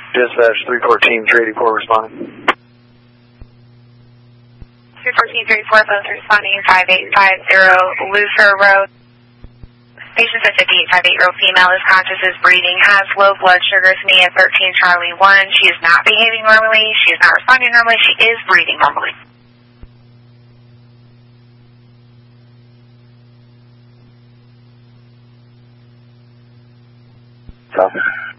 Dispatch 314, 384 responding. 314, 384, both responding 5850 Luther Road. Patient said 5858-year-old female is conscious, is breathing, has low blood sugar to me at 13 Charlie 1. She is not behaving normally. She is not responding normally. She is breathing normally. Copy.